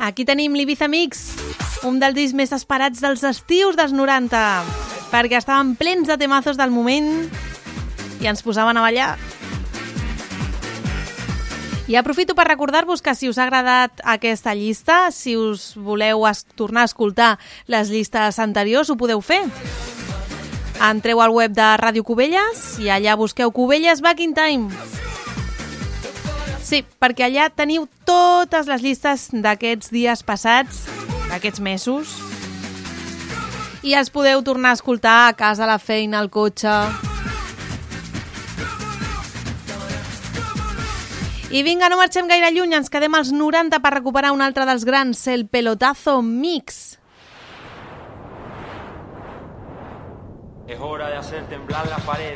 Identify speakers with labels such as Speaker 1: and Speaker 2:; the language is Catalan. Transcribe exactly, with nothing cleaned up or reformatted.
Speaker 1: Aquí tenim l'Ibiza Mix, un dels discs més esperats dels estius dels noranta, perquè estaven plens de temazos del moment i ens posaven a ballar. I aprofito per recordar-vos que si us ha agradat aquesta llista, si us voleu es tornar a escoltar les llistes anteriors, ho podeu fer. Entreu al web de Ràdio Cubelles i allà busqueu Cubelles Back in Time. Sí, perquè allà teniu totes les llistes d'aquests dies passats, d'aquests mesos, i els podeu tornar a escoltar a casa, a la feina, al cotxe. I vinga, no marxem gaire lluny, ens quedem als noranta per recuperar un altre dels grans, el Pelotazo Mix.
Speaker 2: Es hora de hacer temblar las paredes.